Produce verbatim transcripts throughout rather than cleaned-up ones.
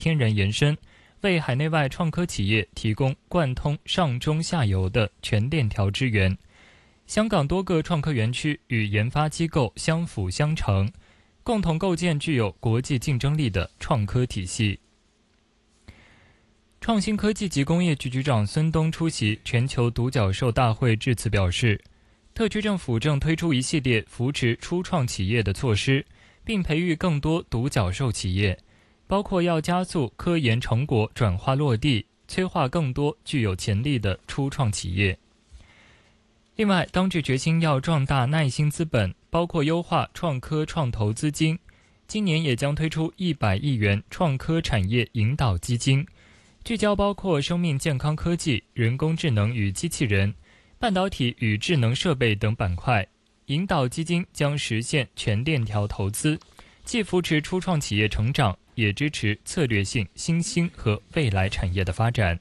天然延伸，为海内外创科企业提供贯通上中下游的全链条支援。香港多个创科园区与研发机构相辅相成，共同构建具有国际竞争力的创科体系。创新科技及工业局局长孙东出席全球独角兽大会致辞表示，特区政府正推出一系列扶持初创企业的措施，并培育更多独角兽企业，包括要加速科研成果转化落地，催化更多具有潜力的初创企业。另外，当局决心要壮大耐心资本，包括优化创科创投资金，今年也将推出一百亿元创科产业引导基金，聚焦包括生命健康科技、人工智能与机器人、半导体与智能设备等板块。引导基金将实现全链条投资，既扶持初创企业成长，也支持策略性新兴和未来产业的发展。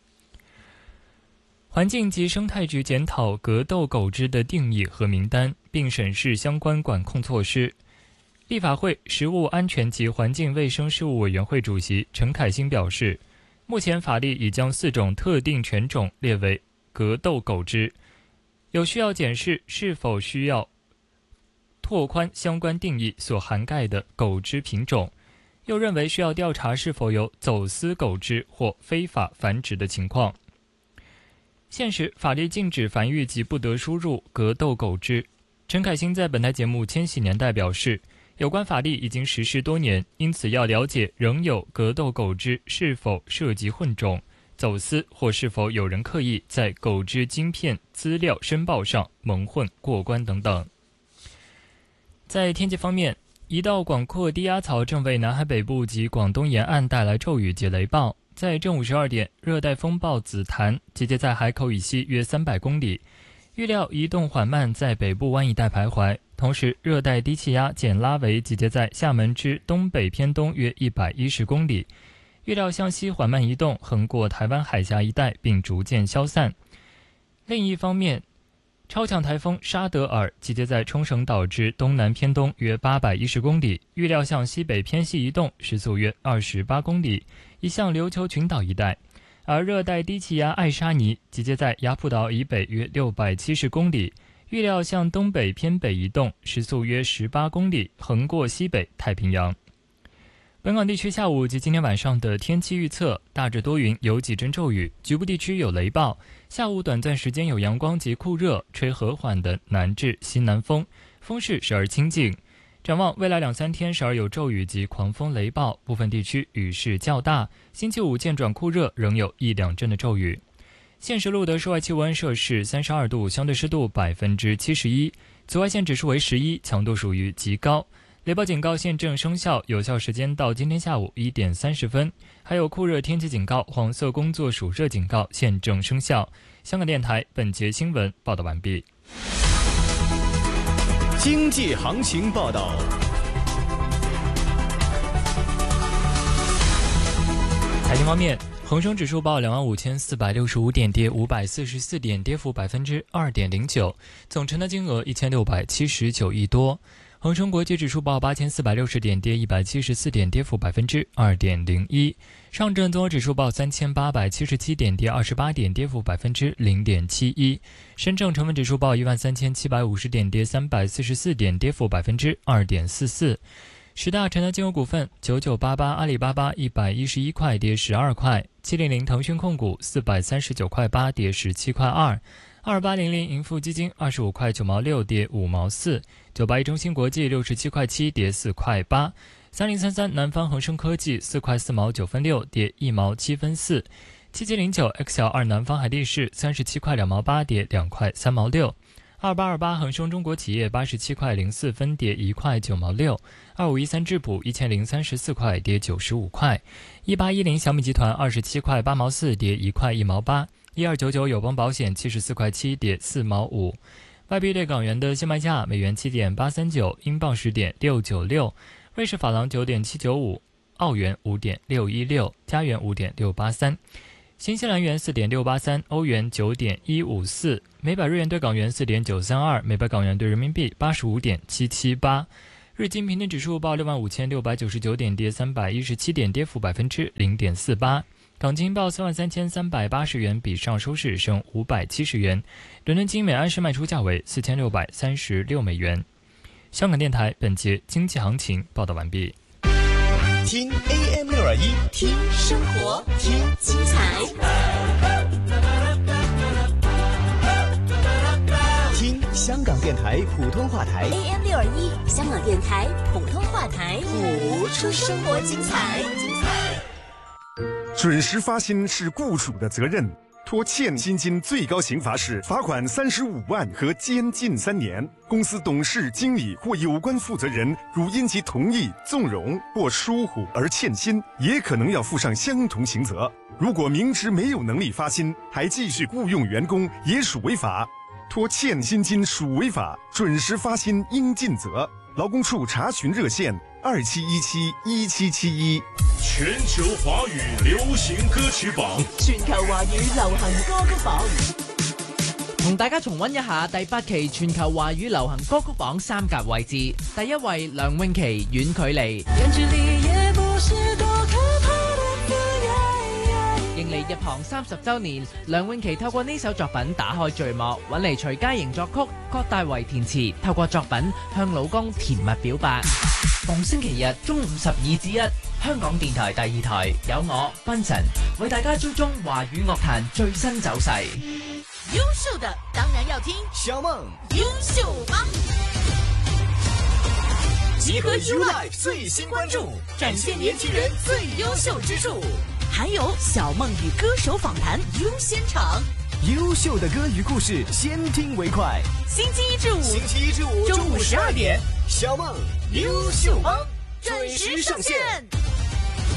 环境及生态局检讨格斗狗只的定义和名单，并审视相关管控措施。立法会食物安全及环境卫生事务委员会主席陈凯欣表示，目前法律已将四种特定犬种列为格斗狗只，有需要检视是否需要拓宽相关定义所涵盖的狗只品种，又认为需要调查是否有走私狗只或非法繁殖的情况。现时法律禁止繁育及不得输入格斗狗只。陈凯欣在本台节目《千禧年代》表示，有关法律已经实施多年，因此要了解仍有格斗狗只是否涉及混种、走私，或是否有人刻意在狗只晶片资料申报上蒙混过关等等。在天气方面，一道广阔低压槽正为南海北部及广东沿岸带来骤雨及雷暴。在正午十二点，热带风暴紫檀集结在海口以西约三百公里，预料移动缓慢，在北部湾一带徘徊。同时，热带低气压简拉维集结在厦门之东北偏东约一百一十公里，预料向西缓慢移动，横过台湾海峡一带，并逐渐消散。另一方面，超强台风沙德尔集结在冲绳岛之东南偏东约八百一十公里，预料向西北偏西移动，时速约二十八公里，移向琉球群岛一带。而热带低气压艾沙尼集结在雅浦岛以北约六百七十公里，预料向东北偏北移动，时速约十八公里，横过西北太平洋。本港地区下午及今天晚上的天气预测，大致多云，有几阵骤雨，局部地区有雷暴，下午短暂时间有阳光及酷热，吹和缓的南至西南风，风势时而清劲。展望未来两三天时而有骤雨及狂风雷暴，部分地区雨势较大，星期五渐转酷热，仍有一两阵的骤雨。现时录得室外气温摄氏三十二度，相对湿度百分之七十一，紫外线指数为十一，强度属于极高。雷暴警告现正生效，有效时间到今天下午一点三十分。还有酷热天气警告、黄色工作暑热警告现正生效。香港电台本节新闻报道完毕。 经济行情报道。 财经方面，恒生指数报两万五千四百六十五点，跌五百四十四点，跌幅百分之二点零九，总成交金额一千六百七十九亿多。恒生国际指数报八千四百六十点，跌一百七十四点，跌幅百分之二点零一。上证综合指数报三千八百七十七点，跌二十八点，跌幅百分之零点七一。深证成分指数报一万三千七百五十点，跌三百四十四点，跌幅百分之二点四四。十大成交金额股份：九九八八阿里巴巴一百一十一块，跌十二块；七零零腾讯控股四百三十九块八，跌十七块二；二八零零盈富基金二十五块九毛六，跌五毛四；九八一中芯国际六十七块七，跌四块八；三零三三南方恒生科技四块四毛九分六，跌一毛七分四；七七零九 X L 二南方海力士三十七块两毛八，跌两块三毛六；二八二八恒生中国企业八十七块零四分，跌一块九毛六；二五一三智普一千零三十四块，跌九十五块；一八一零小米集团二十七块八毛四，跌一块一毛八；一二九九友邦保险七十四块七，跌四毛五。外币对港元的现卖价：美元七点八三九，英镑十点六九六，瑞士法郎九点七九五，澳元五点六一六，加元五点六八三。新西兰元四点六八三，欧元九点一五四，每百日元对港元四点九三二，每百港元对人民币八十五点七七八。 日经平均指数报六万五千六百九十九点，跌三百一十七点，跌幅百分之零点四八。港金报三万三千三百八十元，比上收市升五百七十元。伦敦金每安士卖出价为四千六百三十六美元。香港电台本节经济行情报道完毕。 听 A M 六二一， 听生活，听精彩， 听香港电台普通话台 A M 六二一，香港电台普通话台， 谱出生活精彩。 准时发薪是雇主的责任，拖欠薪金最高刑罚是罚款三十五万和监禁三年。公司董事、经理或有关负责人如因其同意、纵容或疏忽而欠薪，也可能要负上相同刑责。如果明知没有能力发薪，还继续雇用员工，也属违法。拖欠薪金属违法，准时发薪应尽责。劳工处查询热线二七一七一七七一。 全球华语流行歌曲榜， 全球華語流行歌曲榜， 同大家重溫一下第八期全球華語流行歌曲榜三甲位置。第一位梁詠琪《遠距離》，迎嚟入行三十週年，梁詠琪透過呢首作品打開序幕，揾嚟徐佳瑩作曲，郭大為填詞，透過作品向老公甜蜜表白。逢星期日中午十二至一，香港電台第二台有我賓晨為大家追蹤華語樂壇最新走勢。 優秀的當然要聽小夢優秀幫， 集合 U Life 最新關注，展現年輕人最優秀之處， 還有小夢與歌手訪談優先場。 優秀的歌與故事，先聽為快。 星期一至五， 星期一至五中午十二點，小夢優秀幫準時上線。